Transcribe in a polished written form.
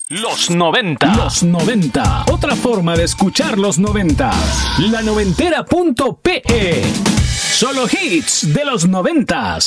Los 90. Los 90. Otra forma de escuchar los 90. La noventera.pe. Solo hits de los 90.